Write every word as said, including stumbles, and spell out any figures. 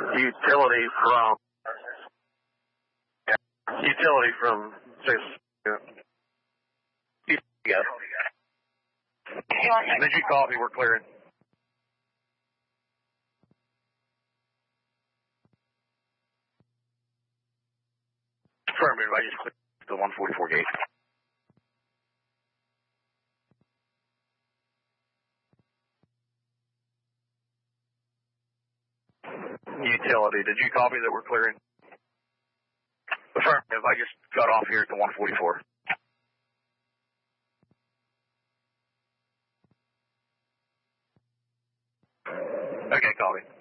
Utility from, utility from, yeah. Did you copy? We're clearing. Affirmative, I just clicked the one forty-four gate. Utility, did you copy that we're clearing? Affirmative, I just got off here at the one forty-four. Okay, copy.